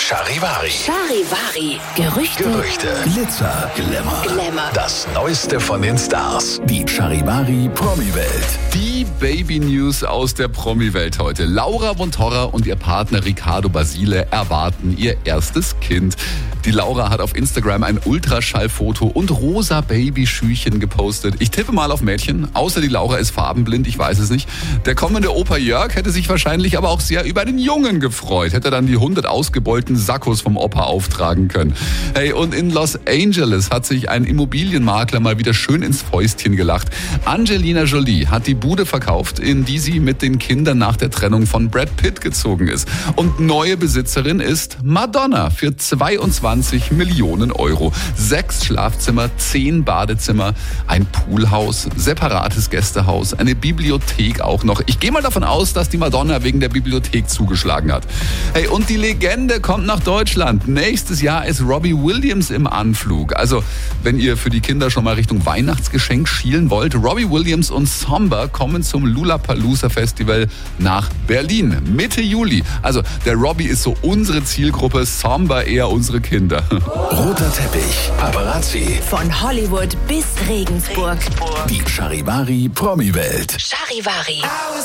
Charivari. Charivari. Gerüchte. Glitzer, Glamour. Das Neueste von den Stars. Die Charivari Promi-Welt. Die Baby-News aus der Promi-Welt heute. Laura Bontorra und ihr Partner Riccardo Basile erwarten ihr erstes Kind. Die Laura hat auf Instagram ein Ultraschallfoto und rosa Babyschüchen gepostet. Ich tippe mal auf Mädchen, außer die Laura ist farbenblind, ich weiß es nicht. Der kommende Opa Jörg hätte sich wahrscheinlich aber auch sehr über einen Jungen gefreut. Hätte dann die 100 ausgebeulten Sakkos vom Opa auftragen können. Hey, und in Los Angeles hat sich ein Immobilienmakler mal wieder schön ins Fäustchen gelacht. Angelina Jolie hat die Bude verkauft, in die sie mit den Kindern nach der Trennung von Brad Pitt gezogen ist. Und neue Besitzerin ist Madonna für 22 Millionen Euro. 6 Schlafzimmer, 10 Badezimmer, ein Poolhaus, separates Gästehaus, eine Bibliothek auch noch. Ich gehe mal davon aus, dass die Madonna wegen der Bibliothek zugeschlagen hat. Hey, und die Legende kommt nach Deutschland. Nächstes Jahr ist Robbie Williams im Anflug. Also, wenn ihr für die Kinder schon mal Richtung Weihnachtsgeschenk schielen wollt, Robbie Williams und Somber kommen zum Lollapalooza Festival nach Berlin. Mitte Juli. Also, der Robbie ist so unsere Zielgruppe, Somber eher unsere Kinder. Roter Teppich, Paparazzi. Von Hollywood bis Regensburg. Die Charivari Promi-Welt. Charivari.